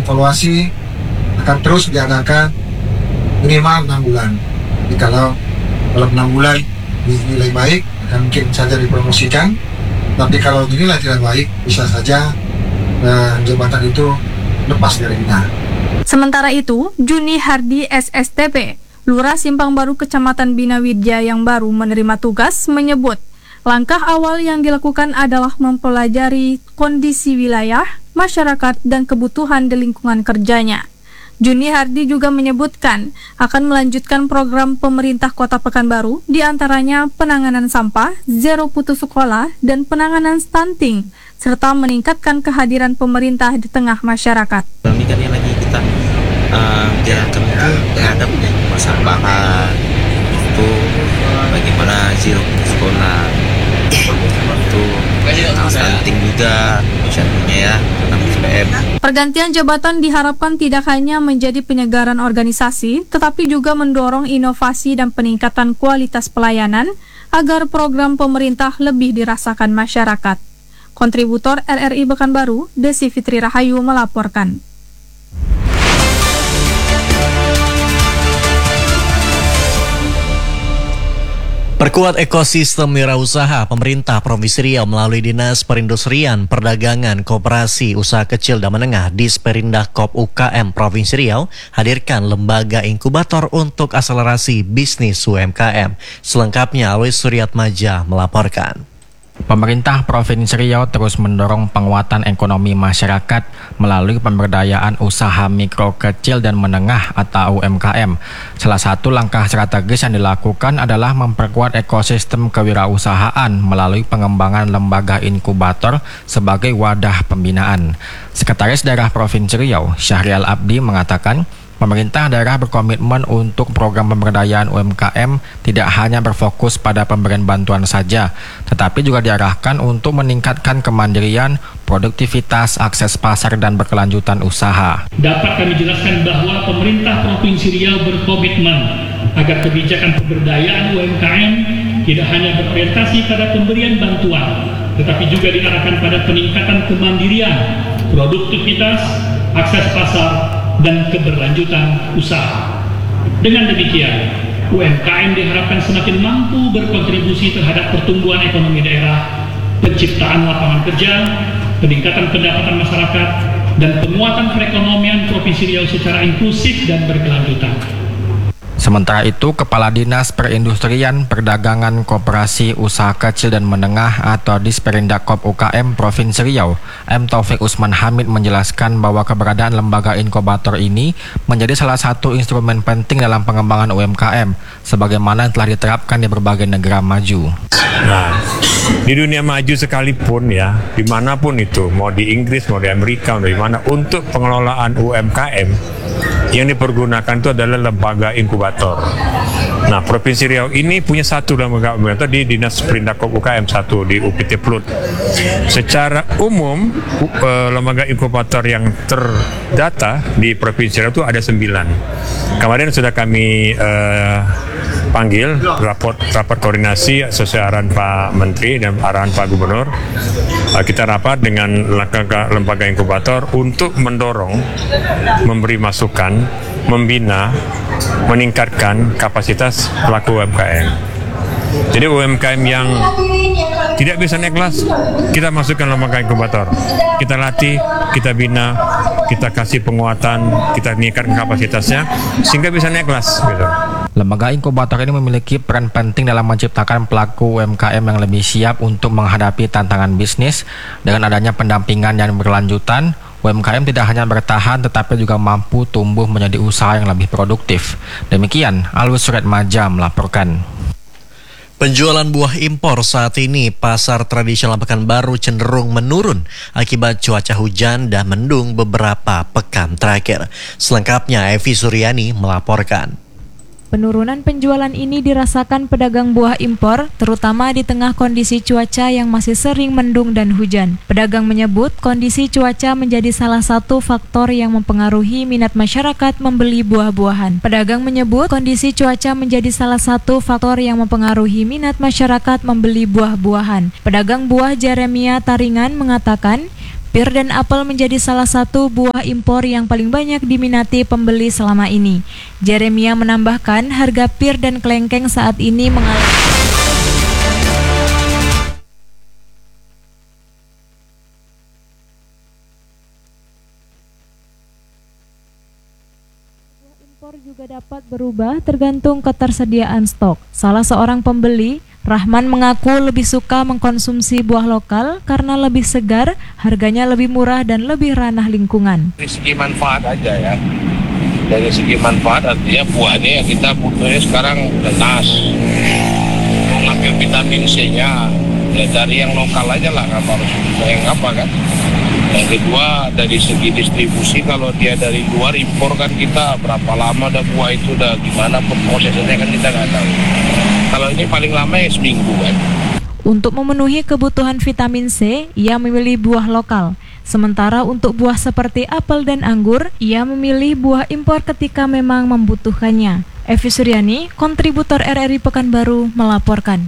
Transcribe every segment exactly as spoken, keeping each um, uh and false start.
evaluasi akan terus diadakan minimal enam bulan. Jadi kalau dalam enam bulan dinilai baik, akan mungkin saja dipromosikan. Tapi kalau dinilai tidak baik, bisa saja uh, jabatan itu lepas dari bina. Sementara itu, Juni Hardi S S T P, Lurah Simpang Baru Kecamatan Bina Widya yang baru menerima tugas, menyebut langkah awal yang dilakukan adalah mempelajari kondisi wilayah, masyarakat, dan kebutuhan di lingkungan kerjanya. Juni Hardi juga menyebutkan akan melanjutkan program pemerintah Kota Pekanbaru, diantaranya penanganan sampah, zero putus sekolah, dan penanganan stunting, serta meningkatkan kehadiran pemerintah di tengah masyarakat. Ini kan yang lagi kita uh, jalankan itu terhadap masalah itu bagaimana zero putus sekolah, itu stunting juga, misalnya ya, P M. Pergantian jabatan diharapkan tidak hanya menjadi penyegaran organisasi, tetapi juga mendorong inovasi dan peningkatan kualitas pelayanan agar program pemerintah lebih dirasakan masyarakat. Kontributor R R I Pekanbaru, Desi Fitri Rahayu melaporkan. Perkuat ekosistem wirausaha, pemerintah Provinsi Riau melalui Dinas Perindustrian, Perdagangan, Koperasi, Usaha Kecil dan Menengah Disperindak-Kop U K M Provinsi Riau hadirkan lembaga inkubator untuk akselerasi bisnis U M K M. Selengkapnya Alois Suryatmaja melaporkan. Pemerintah Provinsi Riau terus mendorong penguatan ekonomi masyarakat melalui pemberdayaan usaha mikro, kecil, dan menengah atau U M K M. Salah satu langkah strategis yang dilakukan adalah memperkuat ekosistem kewirausahaan melalui pengembangan lembaga inkubator sebagai wadah pembinaan. Sekretaris Daerah Provinsi Riau, Syahrial Abdi, mengatakan pemerintah daerah berkomitmen untuk program pemberdayaan U M K M tidak hanya berfokus pada pemberian bantuan saja, tetapi juga diarahkan untuk meningkatkan kemandirian, produktivitas, akses pasar, dan berkelanjutan usaha. Dapat kami jelaskan bahwa pemerintah Provinsi Riau berkomitmen agar kebijakan pemberdayaan U M K M tidak hanya berorientasi pada pemberian bantuan, tetapi juga diarahkan pada peningkatan kemandirian, produktivitas, akses pasar, dan keberlanjutan usaha. Dengan demikian, U M K M diharapkan semakin mampu berkontribusi terhadap pertumbuhan ekonomi daerah, penciptaan lapangan kerja, peningkatan pendapatan masyarakat, dan penguatan perekonomian Provinsi Riau secara inklusif dan berkelanjutan. Sementara itu, Kepala Dinas Perindustrian, Perdagangan, Koperasi, Usaha Kecil dan Menengah atau Disperindak-Kop U K M Provinsi Riau, M. Taufik Usman Hamid, menjelaskan bahwa keberadaan lembaga inkubator ini menjadi salah satu instrumen penting dalam pengembangan U M K M, sebagaimana yang telah diterapkan di berbagai negara maju. Nah, di dunia maju sekalipun ya, dimanapun itu, mau di Inggris, mau di Amerika, mau di mana, untuk pengelolaan U M K M, yang dipergunakan itu adalah lembaga inkubator. Nah, Provinsi Riau ini punya satu lembaga inkubator di Dinas Perindak-Kop U K M, satu di U P T Plut. Secara umum, lembaga inkubator yang terdata di Provinsi Riau itu ada sembilan. Kemarin sudah kami uh, panggil raport rapat koordinasi sesuai arahan Pak Menteri dan arahan Pak Gubernur. Uh, kita rapat dengan lembaga, lembaga inkubator untuk mendorong, memberi masukan, membina, meningkatkan kapasitas pelaku U M K M. Jadi U M K M yang tidak bisa naik kelas, kita masukkan lembaga inkubator. Kita latih, kita bina, kita kasih penguatan, kita meningkatkan kapasitasnya sehingga bisa naik kelas. Gitu. Lembaga inkubator ini memiliki peran penting dalam menciptakan pelaku U M K M yang lebih siap untuk menghadapi tantangan bisnis. Dengan adanya pendampingan yang berkelanjutan, U M K M tidak hanya bertahan tetapi juga mampu tumbuh menjadi usaha yang lebih produktif. Demikian, Alwis Suryatmaja melaporkan. Penjualan buah impor saat ini pasar tradisional Pekanbaru cenderung menurun akibat cuaca hujan dan mendung beberapa pekan terakhir. Selengkapnya Evi Suryani melaporkan. Penurunan penjualan ini dirasakan pedagang buah impor, terutama di tengah kondisi cuaca yang masih sering mendung dan hujan. Pedagang menyebut kondisi cuaca menjadi salah satu faktor yang mempengaruhi minat masyarakat membeli buah-buahan. Pedagang menyebut kondisi cuaca menjadi salah satu faktor yang mempengaruhi minat masyarakat membeli buah-buahan. Pedagang buah Jeremia Taringan mengatakan, Pir dan apel menjadi salah satu buah impor yang paling banyak diminati pembeli selama ini. Jeremia menambahkan harga pir dan kelengkeng saat ini mengalami impor juga dapat berubah tergantung ketersediaan stok. Salah seorang pembeli, Rahman, mengaku lebih suka mengkonsumsi buah lokal karena lebih segar, harganya lebih murah dan lebih ramah lingkungan. Dari segi manfaat aja ya. Dari segi manfaat artinya buahnya yang kita butuhnya sekarang nanas. Mengambil vitamin C-nya. Ya dari yang lokal aja lah, nggak harus yang apa kan. Yang kedua dari segi distribusi, kalau dia dari luar impor kan kita berapa lama dah buah itu udah gimana prosesnya kan kita nggak tahu. Kalau ini paling lama ya seminggu kan. Untuk memenuhi kebutuhan vitamin C, ia memilih buah lokal. Sementara untuk buah seperti apel dan anggur, ia memilih buah impor ketika memang membutuhkannya. Evi Suryani, kontributor R R I Pekanbaru, melaporkan.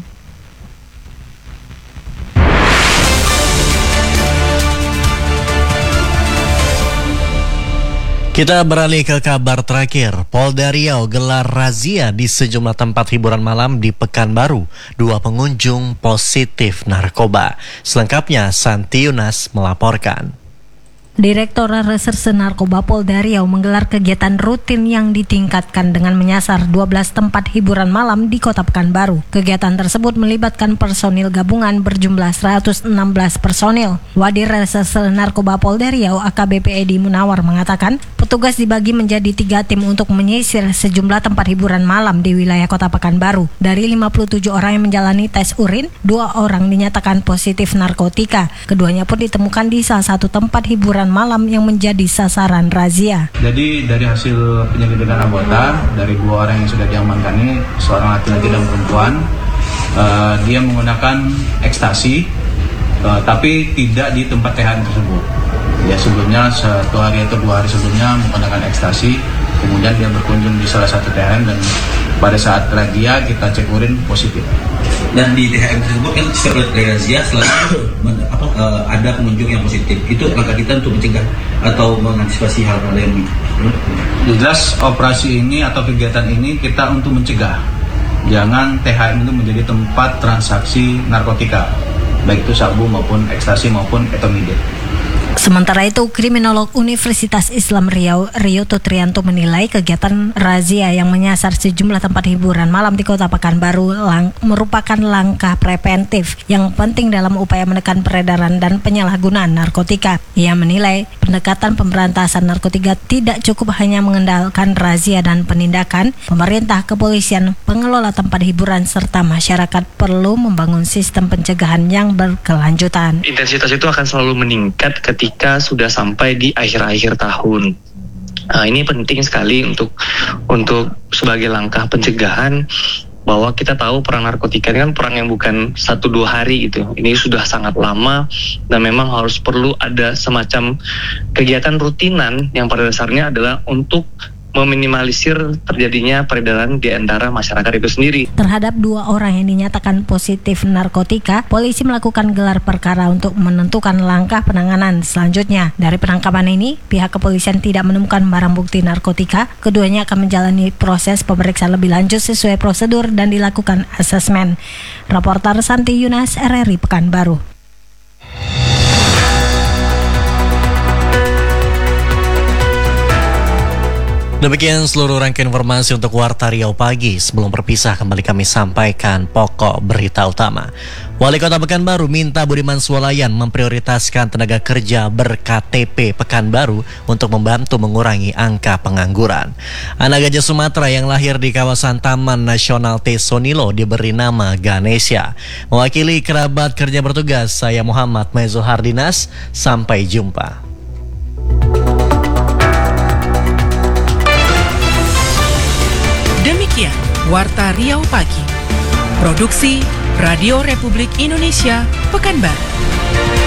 Kita beralih ke kabar terakhir. Polda Riau gelar razia di sejumlah tempat hiburan malam di Pekanbaru. Dua pengunjung positif narkoba. Selengkapnya Santi Yunas melaporkan. Direktur Reserse Narkoba Polda Riau menggelar kegiatan rutin yang ditingkatkan dengan menyasar dua belas tempat hiburan malam di Kota Pekanbaru. Kegiatan tersebut melibatkan personil gabungan berjumlah seratus enam belas personil. Wadir Reserse Narkoba Polda Riau A K B P Edi Munawar mengatakan, petugas dibagi menjadi tiga tim untuk menyisir sejumlah tempat hiburan malam di wilayah Kota Pekanbaru. Dari lima puluh tujuh orang yang menjalani tes urin, dua orang dinyatakan positif narkotika. Keduanya pun ditemukan di salah satu tempat hiburan malam yang menjadi sasaran razia. Jadi dari hasil penyelidikan anggota, dari dua orang yang sudah diamankan ini, seorang laki-laki dan perempuan, uh, dia menggunakan ekstasi, uh, tapi tidak di tempat T H M tersebut. Ya sebelumnya satu hari atau dua hari sebelumnya menggunakan ekstasi, kemudian dia berkunjung di salah satu T H M dan pada saat razia kita cek urin positif. Dan di T H M tersebut kan setelah razia selalu apa, uh, ada pengunjung yang positif. Itu langkah kita untuk mencegah atau mengantisipasi hal-hal yang jelas operasi ini atau kegiatan ini kita untuk mencegah. Jangan T H M itu menjadi tempat transaksi narkotika, baik itu sabu maupun ekstasi maupun etomidate. Sementara itu, kriminolog Universitas Islam Riau, Rio Tutrianto menilai kegiatan razia yang menyasar sejumlah tempat hiburan malam di Kota Pekanbaru lang- merupakan langkah preventif yang penting dalam upaya menekan peredaran dan penyalahgunaan narkotika. Ia menilai pendekatan pemberantasan narkotika tidak cukup hanya mengendalikan razia dan penindakan. Pemerintah, kepolisian, pengelola tempat hiburan serta masyarakat perlu membangun sistem pencegahan yang berkelanjutan. Intensitas itu akan selalu meningkat ketika Ketika sudah sampai di akhir-akhir tahun. Nah, ini penting sekali untuk untuk sebagai langkah pencegahan, bahwa kita tahu perang narkotika ini kan perang yang bukan satu dua hari gitu. Ini sudah sangat lama dan memang harus perlu ada semacam kegiatan rutinan yang pada dasarnya adalah untuk meminimalisir terjadinya peredaran di antara masyarakat itu sendiri. Terhadap dua orang yang dinyatakan positif narkotika, polisi melakukan gelar perkara untuk menentukan langkah penanganan selanjutnya. Dari penangkapan ini, pihak kepolisian tidak menemukan barang bukti narkotika. Keduanya akan menjalani proses pemeriksaan lebih lanjut sesuai prosedur dan dilakukan asesmen. Reporter Santi Yunas, R R I Pekanbaru. Demikian seluruh rangkaian informasi untuk Warta Riau Pagi. Sebelum berpisah, kembali kami sampaikan pokok berita utama. Wali Kota Pekanbaru minta Budiman Swalayan memprioritaskan tenaga kerja ber-K T P Pekanbaru untuk membantu mengurangi angka pengangguran. Anak gajah Sumatera yang lahir di kawasan Taman Nasional Tesonilo diberi nama Ganesha. Mewakili kerabat kerja bertugas, saya Muhammad Mezo Hardinas. Sampai jumpa. Demikian Warta Riau Pagi. Produksi Radio Republik Indonesia Pekanbaru.